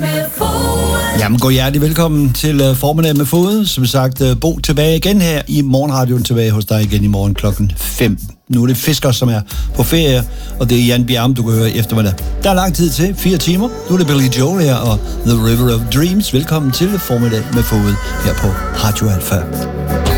Jamen, god hjertelig velkommen til Formiddag med Fod. Som sagt, Bo tilbage igen her i Morgenradioen, tilbage hos dig igen i morgen klokken 5. Nu er det Fisker, som er på ferie, og det er Jan Bjerm, du kan høre i eftermiddag. Der er lang tid til, 4 timer. Nu er det Billy Joel her og The River of Dreams. Velkommen til Formiddag med Fod her på Radio Alpha.